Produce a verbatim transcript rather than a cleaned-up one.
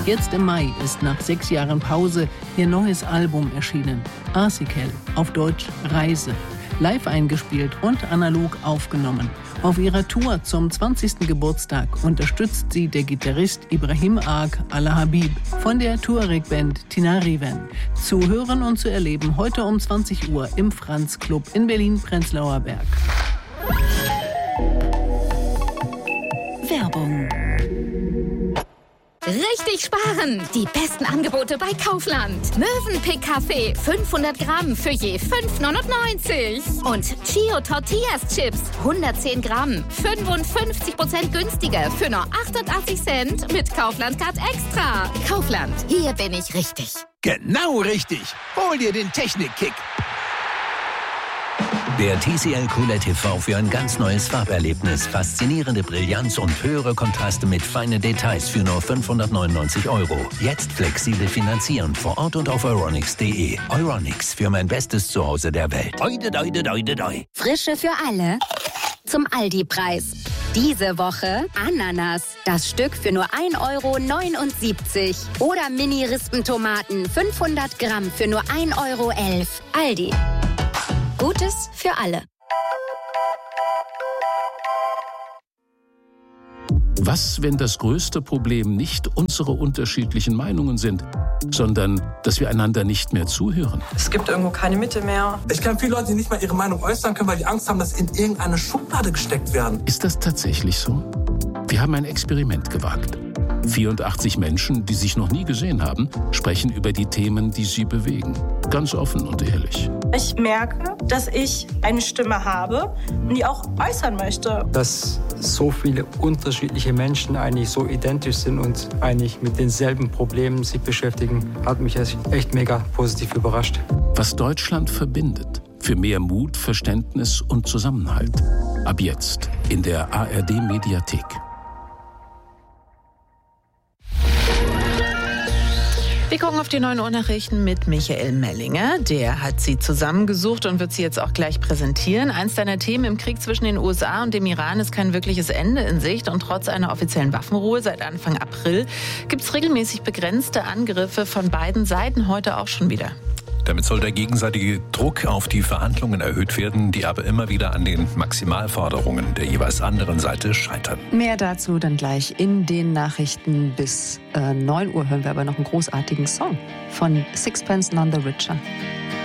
Jetzt im Mai ist nach sechs Jahren Pause ihr neues Album erschienen. Arsikel, auf Deutsch Reise. Live eingespielt und analog aufgenommen. Auf ihrer Tour zum zwanzigsten Geburtstag unterstützt sie der Gitarrist Ibrahim Ag Al-Habib von der Tuareg-Band Tinariwen. Zu hören und zu erleben heute um zwanzig Uhr im Franz Club in Berlin-Prenzlauer Berg. Werbung. Richtig sparen! Die besten Angebote bei Kaufland. Mövenpick Kaffee fünfhundert Gramm für je fünf neunundneunzig. Und Chio Tortillas Chips hundertzehn Gramm, fünfundfünfzig Prozent günstiger für nur achtundachtzig Cent mit Kaufland Card Extra. Kaufland, hier bin ich richtig. Genau richtig. Hol dir den Technik-Kick. Der T C L Q L E D T V für ein ganz neues Farberlebnis. Faszinierende Brillanz und höhere Kontraste mit feinen Details für nur fünfhundertneunundneunzig Euro. Jetzt flexibel finanzieren vor Ort und auf euronics punkt de. Euronics, für mein bestes Zuhause der Welt. Oide, oide, oide, oide. Frische für alle zum Aldi-Preis. Diese Woche Ananas. Das Stück für nur ein Euro neunundsiebzig. Oder Mini-Rispentomaten fünfhundert Gramm für nur ein Euro elf. Aldi. Gutes für alle. Was, wenn das größte Problem nicht unsere unterschiedlichen Meinungen sind, sondern dass wir einander nicht mehr zuhören? Es gibt irgendwo keine Mitte mehr. Ich kenne viele Leute, die nicht mal ihre Meinung äußern können, weil die Angst haben, dass sie in irgendeine Schublade gesteckt werden. Ist das tatsächlich so? Wir haben ein Experiment gewagt. vierundachtzig Menschen, die sich noch nie gesehen haben, sprechen über die Themen, die sie bewegen. Ganz offen und ehrlich. Ich merke, dass ich eine Stimme habe und die auch äußern möchte. Dass so viele unterschiedliche Menschen eigentlich so identisch sind und eigentlich mit denselben Problemen sich beschäftigen, hat mich echt mega positiv überrascht. Was Deutschland verbindet. Für mehr Mut, Verständnis und Zusammenhalt. Ab jetzt in der A R D-Mediathek. Wir gucken auf die neun Uhr Nachrichten mit Michael Mellinger. Der hat sie zusammengesucht und wird sie jetzt auch gleich präsentieren. Eins deiner Themen: Im Krieg zwischen den U S A und dem Iran ist kein wirkliches Ende in Sicht. Und trotz einer offiziellen Waffenruhe seit Anfang April gibt es regelmäßig begrenzte Angriffe von beiden Seiten, heute auch schon wieder. Damit soll der gegenseitige Druck auf die Verhandlungen erhöht werden, die aber immer wieder an den Maximalforderungen der jeweils anderen Seite scheitern. Mehr dazu dann gleich in den Nachrichten. Bis äh, neun Uhr hören wir aber noch einen großartigen Song von Sixpence None the Richer.